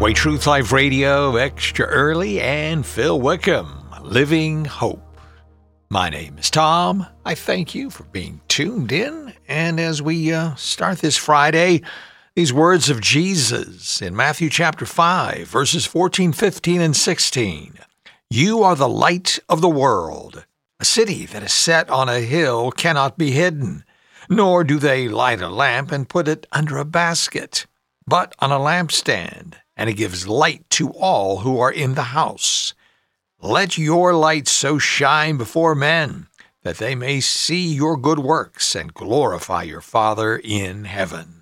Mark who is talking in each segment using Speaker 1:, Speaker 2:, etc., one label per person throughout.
Speaker 1: Way Truth Life Radio, Extra Early, and Phil Wickham, Living Hope. My name is Tom. I thank you for being tuned in. And as we start this Friday, these words of Jesus in Matthew chapter 5, verses 14, 15, and 16. You are the light of the world. A city that is set on a hill cannot be hidden, nor do they light a lamp and put it under a basket, but on a lampstand, and it gives light to all who are in the house. Let your light so shine before men, that they may see your good works and glorify your Father in heaven.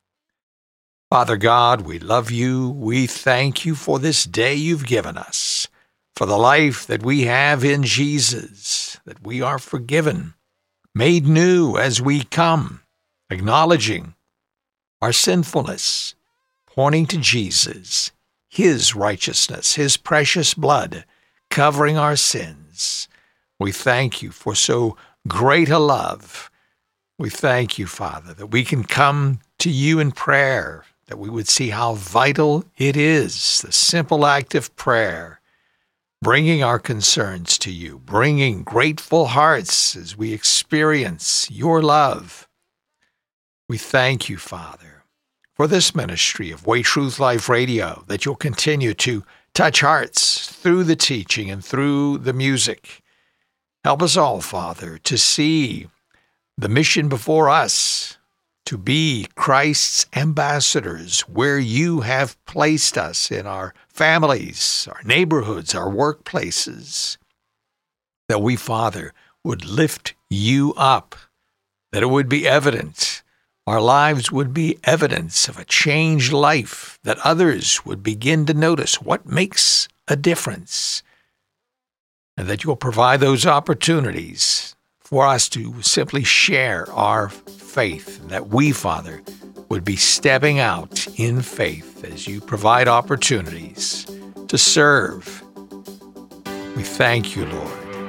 Speaker 1: Father God, we love you. We thank you for this day you've given us, for the life that we have in Jesus, that we are forgiven, made new as we come, acknowledging our sinfulness, pointing to Jesus, his righteousness, his precious blood, covering our sins. We thank you for so great a love. We thank you, Father, that we can come to you in prayer, that we would see how vital it is, the simple act of prayer, bringing our concerns to you, bringing grateful hearts as we experience your love. We thank you, Father, for this ministry of Way Truth Life Radio, that you'll continue to touch hearts through the teaching and through the music. Help us all, Father, to see the mission before us, to be Christ's ambassadors where you have placed us in our families, our neighborhoods, our workplaces, that we, Father, would lift you up, that it would be evident, our lives would be evidence of a changed life, that others would begin to notice what makes a difference, and that you'll provide those opportunities for us to simply share our faith, and that we, Father, would be stepping out in faith as you provide opportunities to serve. We thank you,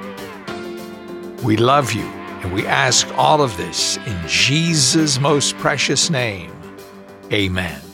Speaker 1: Lord. We love you. And we ask all of this in Jesus' most precious name. Amen.